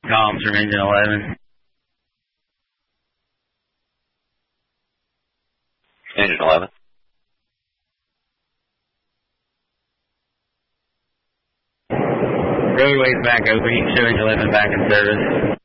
Comms from engine 11. Engine 11. Roadway's back open. You can show engine 11 back in service.